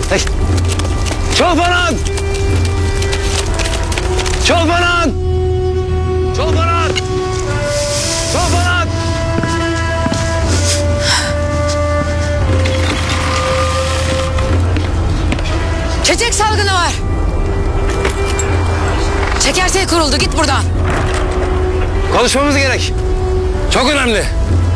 Hey. Çolpanan! Çolpanan! Çolpanan! Çolpanan! Çiçek salgını var. Şeker kuruldu, git buradan. Konuşmamız gerek. Çok önemli.